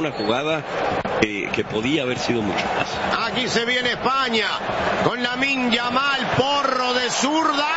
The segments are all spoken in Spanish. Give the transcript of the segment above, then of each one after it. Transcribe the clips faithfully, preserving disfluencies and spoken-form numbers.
una jugada que, que podía haber sido mucho más. Aquí se viene España con Lamine Yamal, Porro de zurda.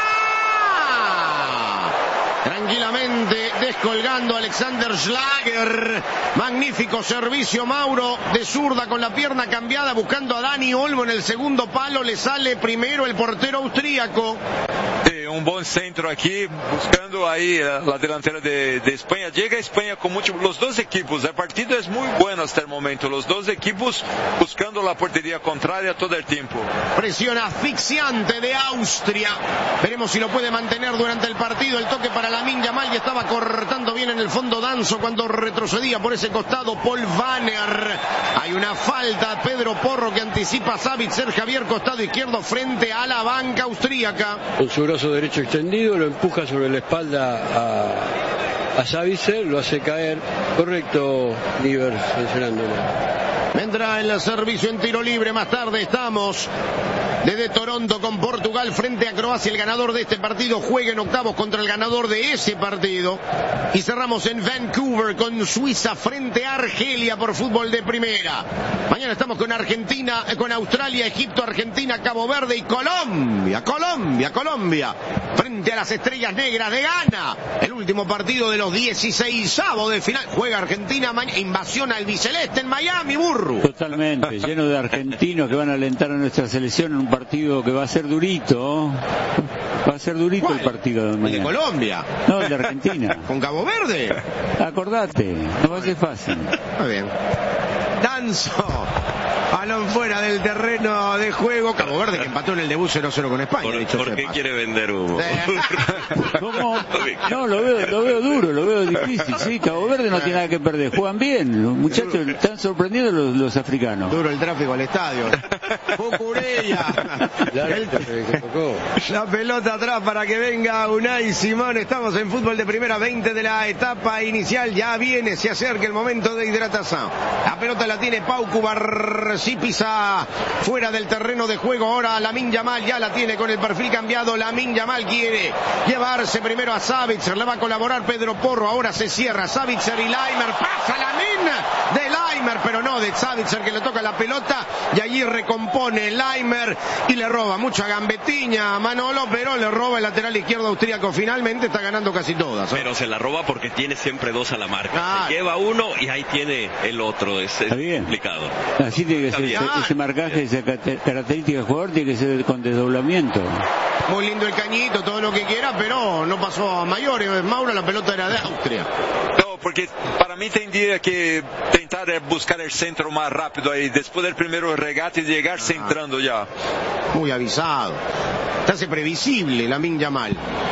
Tranquilamente descolgando Alexander Schlager. Magnífico servicio, Mauro, de zurda con la pierna cambiada, buscando a Dani Olmo en el segundo palo. Le sale primero el portero austríaco. Sí, un buen centro aquí, buscando ahí la, la delantera de, de España. Llega España con mucho, los dos equipos, el partido es muy bueno hasta el momento, los dos equipos buscando la portería contraria todo el tiempo. Presión asfixiante de Austria, veremos si lo puede mantener durante el partido. El toque para Lamine Yamal, y estaba cortando bien en el fondo Danso cuando retrocedía por ese costado Paul Wanner. Hay una falta, Pedro Porro que anticipa a Sabitzer, Javier costado izquierdo frente a la banca austríaca. Con su brazo derecho extendido lo empuja sobre la espalda a, a Sabitzer, lo hace caer. Correcto, Niver, mencionándolo. Vendrá el servicio en tiro libre. Más tarde estamos desde Toronto con Portugal frente a Croacia. El ganador de este partido juega en octavos contra el ganador de ese partido. Y cerramos en Vancouver con Suiza frente a Argelia por fútbol de primera. Mañana estamos con Argentina, con Australia, Egipto, Argentina, Cabo Verde y Colombia. Colombia, Colombia. Frente a las Estrellas Negras de Ghana. El último partido de los dieciseisavos de final. Juega Argentina, invasión albiceleste en Miami, burro. Totalmente, lleno de argentinos que van a alentar a nuestra selección en un partido que va a ser durito. Va a ser durito. ¿Cuál? El partido de mañana. ¿El de Colombia? No, el de Argentina. ¿Con Cabo Verde? Acordate, no va a ser fácil. Muy bien. Danzo. Balón fuera del terreno de juego. Cabo Verde que empató en el debut cero cero con España. ¿Por, dicho ¿por qué quiere vender humo? ¿Cómo? No, lo veo, lo veo duro, lo veo difícil. Sí, Cabo Verde no tiene nada que perder. Juegan bien. Los muchachos están sorprendidos los, los africanos. Duro el tráfico al estadio. Cucurella. El, la pelota atrás para que venga Unai Simón. Estamos en fútbol de primera, veinte de la etapa inicial. Ya viene, se acerca el momento de hidratación. La pelota la tiene Pau Cubar. Sí, pisa fuera del terreno de juego. Ahora Lamine Yamal ya la tiene con el perfil cambiado. Lamine Yamal quiere llevarse primero a Sabitzer. Le va a colaborar Pedro Porro. Ahora se cierra Sabitzer y Laimer. Pasa Lamine de Laimer, pero no de Sabitzer, que le toca la pelota. Y allí recompone Laimer y le roba mucha gambetiña a Manolo, pero le roba el lateral izquierdo austríaco. Finalmente está ganando casi todas, ¿eh? Pero se la roba porque tiene siempre dos a la marca. Ah. Se lleva uno y ahí tiene el otro. Es, es complicado. Así tiene que ser. Ese, ese marcaje, esa característica del jugador tiene que ser con desdoblamiento. Muy lindo el cañito, todo lo que quiera, pero no pasó a mayores. Mauro, la pelota era de Austria. No, porque para mí tendría que tentar buscar el centro más rápido ahí, después del primero regate y llegar ah. centrando ya. Muy avisado. Se hace previsible Lamine Yamal.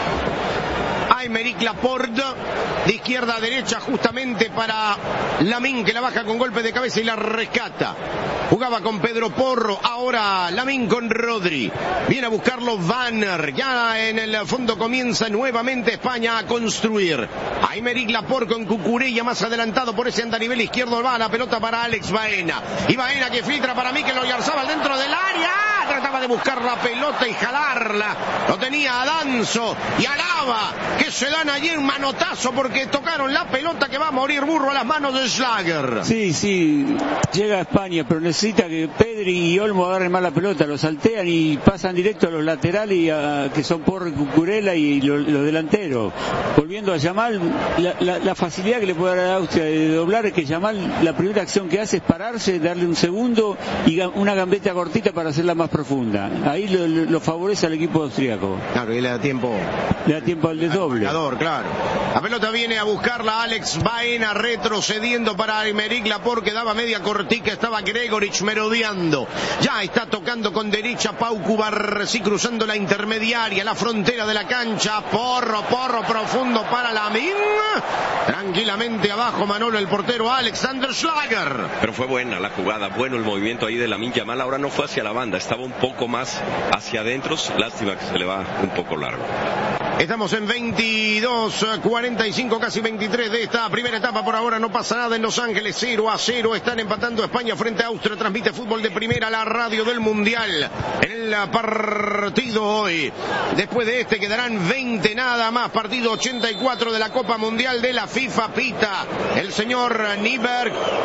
Aymeric Laporte de izquierda a derecha justamente para Lamine, que la baja con golpe de cabeza y la rescata. Jugaba con Pedro Porro, ahora Lamine con Rodri. Viene a buscarlo Wanner. Ya en el fondo comienza nuevamente España a construir. Aymeric Laporte con Cucurella más adelantado por ese andanivel izquierdo. Va la pelota para Alex Baena. Y Baena que filtra para Mikel Oyarzabal dentro del área. Trataba de buscar la pelota y jalarla. Lo tenía a Danzo y a Lava, que se dan allí un manotazo porque tocaron la pelota, que va a morir burro a las manos de Schlager. Sí, sí, llega a España, pero necesita que Pedri y Olmo agarren más la pelota, lo saltean y pasan directo a los laterales, y a, que son Porro y Cucurella, y los, los delanteros. Volviendo a Yamal, la, la, la facilidad que le puede dar a Austria de doblar es que Yamal, la primera acción que hace es pararse, darle un segundo y una gambeta cortita para hacerla más profunda. Ahí lo, lo, lo favorece al equipo austríaco. Claro, y le da tiempo. Le da tiempo al desdoble. Claro. La pelota viene a buscarla Alex Baena, retrocediendo para Aymeric Laporte, que daba media cortica. Estaba Gregorich merodeando. Ya está tocando con derecha Pau Cubarsí, cruzando la intermediaria, la frontera de la cancha. Porro, porro profundo para Lamine. Tranquilamente abajo Manolo, el portero Alexander Schlager. Pero fue buena la jugada, bueno el movimiento ahí de Lamine Yamal. Ahora no fue hacia la banda, estaba un poco más hacia adentro. Lástima que se le va un poco largo. Estamos en veintidós cuarenta y cinco, casi veintitrés de esta primera etapa. Por ahora no pasa nada en Los Ángeles. Cero a cero están empatando España frente a Austria. Transmite fútbol de primera, la radio del Mundial. En el partido hoy, después de este quedarán veinte nada más. Partido ochenta y cuatro de la Copa Mundial de la FIFA. Pita el señor Nyberg.